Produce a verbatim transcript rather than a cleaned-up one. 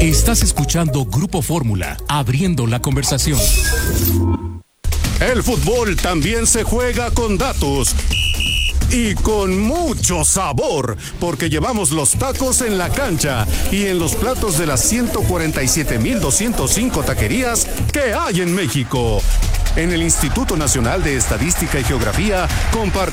Estás escuchando Grupo Fórmula, abriendo la conversación. El fútbol también se juega con datos. Y con mucho sabor, porque llevamos los tacos en la cancha y en los platos de las ciento cuarenta y siete mil doscientas cinco taquerías que hay en México. En el Instituto Nacional de Estadística y Geografía compartimos